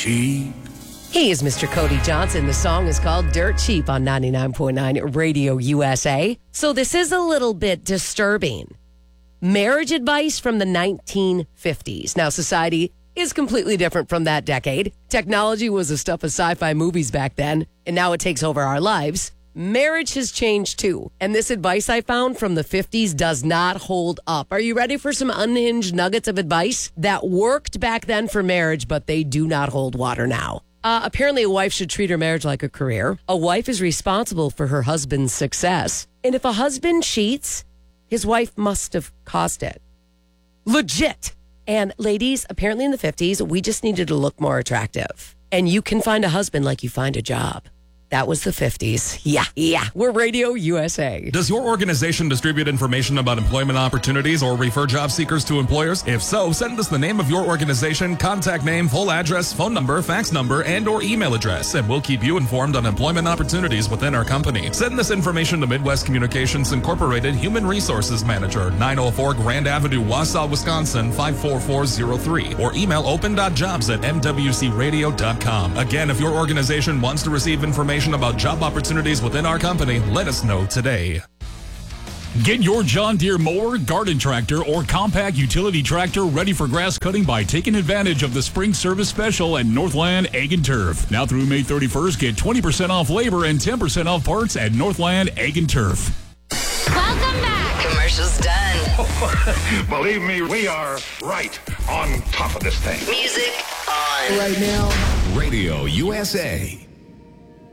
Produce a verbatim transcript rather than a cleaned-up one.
cheap. He is Mister Cody Johnson. The song is called Dirt Cheap on ninety-nine point nine Radio U S A. So this is a little bit disturbing. Marriage advice from the nineteen fifties. Now, society is completely different from that decade. Technology was the stuff of sci-fi movies back then, and now it takes over our lives. Marriage has changed too, and this advice I found from the fifties does not hold up. Are you ready for some unhinged nuggets of advice that worked back then for marriage, but they do not hold water now? Uh, apparently, a wife should treat her marriage like a career. A wife is responsible for her husband's success. And if a husband cheats, his wife must have caused it. Legit. And ladies, apparently in the fifties, we just needed to look more attractive. And you can find a husband like you find a job. That was the fifties. Yeah, yeah. We're Radio U S A. Does your organization distribute information about employment opportunities or refer job seekers to employers? If so, send us the name of your organization, contact name, full address, phone number, fax number, and or email address, and we'll keep you informed on employment opportunities within our company. Send this information to Midwest Communications Incorporated Human Resources Manager, nine oh four Grand Avenue, Wausau, Wisconsin, five four four zero three, or email open dot jobs at m w c radio dot com. Again, if your organization wants to receive information about job opportunities within our company, let us know today. Get your John Deere mower, garden tractor, or compact utility tractor ready for grass cutting by taking advantage of the spring service special at Northland Ag and Turf. Now through May thirty-first, get twenty percent off labor and ten percent off parts at Northland Ag and Turf. Welcome back. Commercials done. Believe me, we are right on top of this thing. Music on. Right now, Radio U S A.